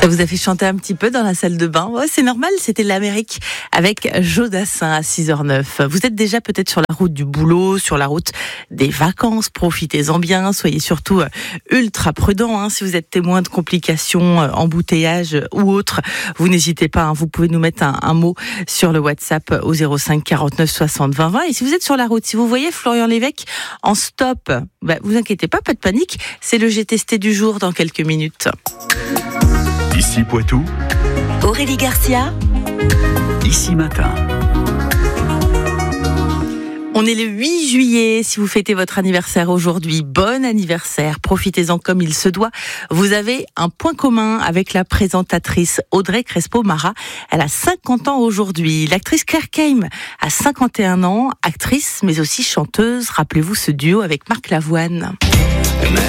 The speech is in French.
Ça vous a fait chanter un petit peu dans la salle de bain? Ouais, c'est normal, c'était l'Amérique avec Joe Dassin à 6h09. Vous êtes déjà peut-être sur la route du boulot, sur la route des vacances, profitez-en bien, soyez surtout ultra prudents. Si vous êtes témoin de complications, embouteillages ou autres, vous n'hésitez pas, vous pouvez nous mettre un mot sur le WhatsApp au 05 49 60 20 20. Et si vous êtes sur la route, si vous voyez Florian Lévesque en stop, vous inquiétez pas de panique, c'est le GTST du jour dans quelques minutes. Ici Poitou, Aurélie Garcia, Ici Matin. On est le 8 juillet, si vous fêtez votre anniversaire aujourd'hui, bon anniversaire, profitez-en comme il se doit. Vous avez un point commun avec la présentatrice Audrey Crespo-Mara, elle a 50 ans aujourd'hui. L'actrice Claire Keim a 51 ans, actrice mais aussi chanteuse, rappelez-vous ce duo avec Marc Lavoine. Même